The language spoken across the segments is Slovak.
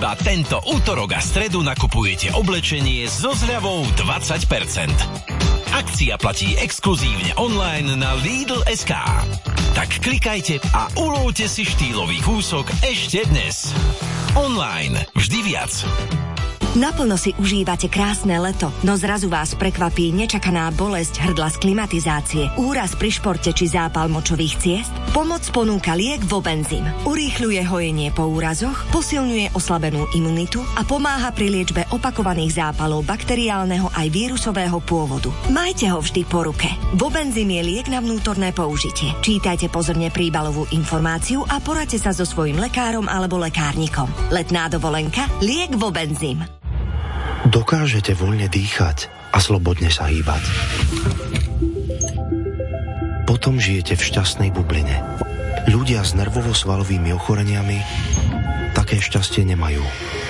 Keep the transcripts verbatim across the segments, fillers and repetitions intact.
iba tento utorok a stredu nakupujete oblečenie so zľavou dvadsať percent. Akcia platí exkluzívne online na Lidl bodka es ká. Tak klikajte a ulovte si štýlový kúsok ešte dnes. Online vždy viac. Naplno si užívate krásne leto, no zrazu vás prekvapí nečakaná bolesť hrdla z klimatizácie, úraz pri športe či zápal močových ciest? Pomoc ponúka liek Vobenzym. Urýchľuje hojenie po úrazoch, posilňuje oslabenú imunitu a pomáha pri liečbe opakovaných zápalov bakteriálneho aj vírusového pôvodu. Majte ho vždy po ruke. Vobenzym je liek na vnútorné použitie. Čítajte pozorne príbalovú informáciu a poradte sa so svojím lekárom alebo lekárnikom. Letná dovolenka? Liek Vobenzym. Dokážete voľne dýchať a slobodne sa hýbať. Potom žijete v šťastnej bubline. Ľudia s nervovo-svalovými ochoreniami také šťastie nemajú.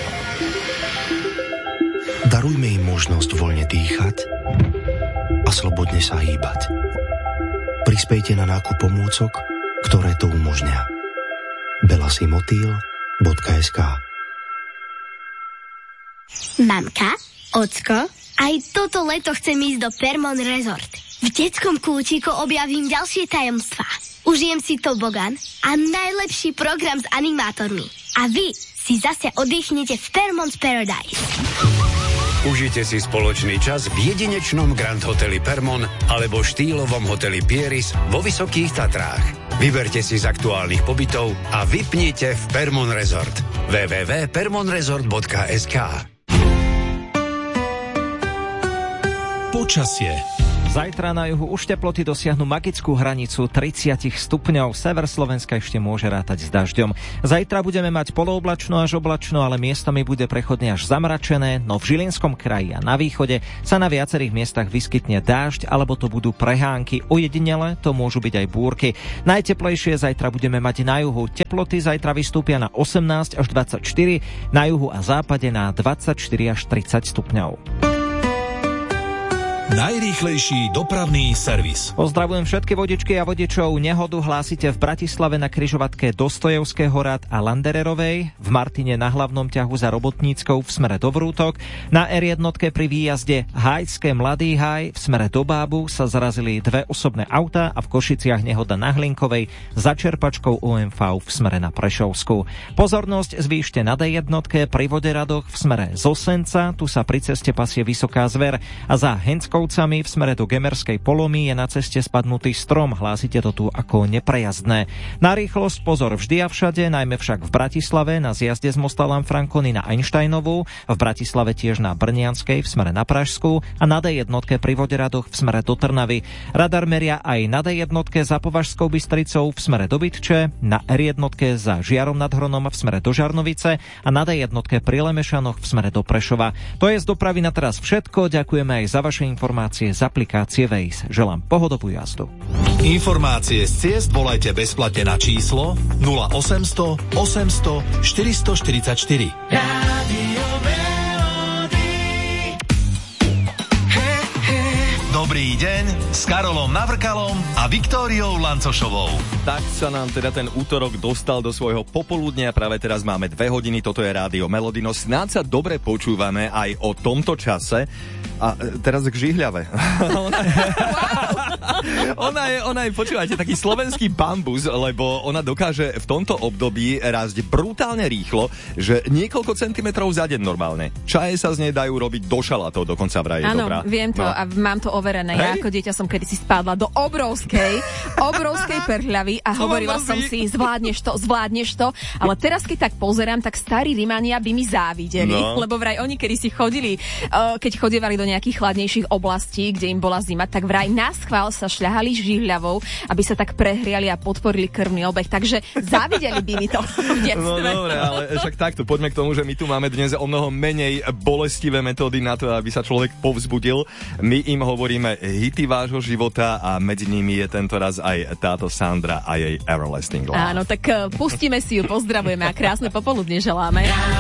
Darujme im možnosť voľne dýchať a slobodne sa hýbať. Prispejte na nákup pomôcok, ktoré to umožnia. belasimotil bodka es ká. Mamka, ocko, aj toto leto chcem ísť do Permon Resort. V detskom kútiku objavím ďalšie tajomstvá. Užijem si tobogan a najlepší program s animátormi. A vy si zase oddychnete v Permon's Paradise. Užite si spoločný čas v jedinečnom Grand Hoteli Permon alebo štýlovom hoteli Pieris vo Vysokých Tatrách. Vyberte si z aktuálnych pobytov a vypnite v Permon Resort. w w w bodka permon resort bodka es ká. Počasie. Zajtra na juhu už teploty dosiahnu magickú hranicu tridsať stupňov. Sever Slovenska ešte môže rátať s dažďom. Zajtra budeme mať polooblačno až oblačno, ale miestami bude prechodne až zamračené, no v Žilinskom kraji a na východe sa na viacerých miestach vyskytne dážď, alebo to budú prehánky. Ojedinele to môžu byť aj búrky. Najteplejšie zajtra budeme mať na juhu. Teploty zajtra vystúpia na osemnásť až dvadsaťštyri, na juhu a západe na dvadsaťštyri až tridsať stupňov. Najrýchlejší dopravný servis. Pozdravujem všetky vodičky a vodičov. Nehodu hlásite v Bratislave na križovatke Dostojevského rád a Landererovej, v Martine na hlavnom ťahu za Robotníckou v smere do Vrútok, na er jedna pri výjazde Hajské Mladý Haj v smere do Bábu sa zrazili dve osobné autá a v Košiciach nehoda na Hlinkovej za čerpačkou ó em vé v smere na Prešovsku. Pozornosť zvýšte na dé jedna pri Voderadoch v smere z Osenca, tu sa pri ceste pasie vysoká zver, a za Henskou v smere do Gemerskej Polomy je na ceste spadnutý strom. Hlásite to tu ako neprejazdné. Na rýchlosť pozor vždy a všade, najmä však v Bratislave na zjazde z mosta Lanfrancony na Einsteinovú, v Bratislave tiež na Brnianskej v smere na Pražskú a na dé jedna pri Voderadoch v smere do Trnavy. Radar meria aj na dé jedna za Považskou Bystricou v smere do Bytče, na er jedna za Žiarom nad Hronom v smere do Žarnovice a na dé jedna pri Lemešanoch v smere do Prešova. To je z dopravy na teraz všetko. Ďakujeme aj za vaše informácie. Informácie z aplikácie Waze. Želám pohodovú jazdu. Informácie z ciest volajte bezplatne na číslo nula osemsto osemsto štyristoštyridsaťštyri. Rádio Melody. He, he. Dobrý deň s Karolom Navrkalom a Viktóriou Lancošovou. Tak sa nám teda ten útorok dostal do svojho popoludnia. Práve teraz máme dve hodiny, toto je Rádio Melody. No snáď sa dobre počúvame aj o tomto čase. A teraz k Žihľave. ona, je, ona je, ona je, počúvajte, taký slovenský bambus, lebo ona dokáže v tomto období rásť brutálne rýchlo, že niekoľko centimetrov za deň normálne. Čaje sa z nej dajú robiť do šalátov, dokonca vraj je dobrá. Áno, viem to no. A mám to overené. Hej? Ja ako dieťa som kedysi spadla do obrovskej, obrovskej perhľavy a hovorila som si, zvládneš to, zvládneš to. Ale teraz, keď tak pozerám, tak starí Rimania by mi závideli, no. Lebo vraj oni kedysi chodili, keď chodievali do nejakých chladnejších oblastí, kde im bola zima, tak vraj naschvál sa šľahali žihľavou, aby sa tak prehriali a podporili krvný obeh. Takže závideli by mi to v detstve. No dobre, ale však takto, poďme k tomu, že my tu máme dnes o mnoho menej bolestivé metódy na to, aby sa človek povzbudil. My im hovoríme hity vášho života a medzi nimi je tento raz aj táto Sandra a jej Everlasting Love. Áno, tak pustíme si ju, pozdravujeme a krásne popoludne želáme.